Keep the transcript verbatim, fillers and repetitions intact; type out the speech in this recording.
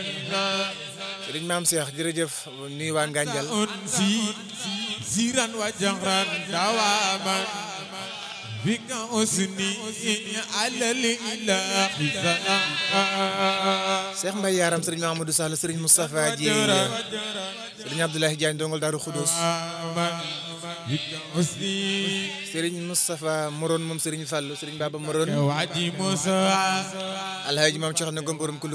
Sëriñ Maam Cheikh jërëjëf nuyu waa Nganjal ziran wa jahran dawaman bika usni alal ilahi salam Cheikh Mbaye Yaram Sëriñ Mahamadou Sall Sëriñ Moustapha Ji Sëriñ Abdoulaye Diagne dongol Daaru Khoudoss bika usni Sëriñ Moustapha Moron moom Sëriñ Fallou Sëriñ Baba Moron wadi musa Alhaji Maam Cheikh na gom borom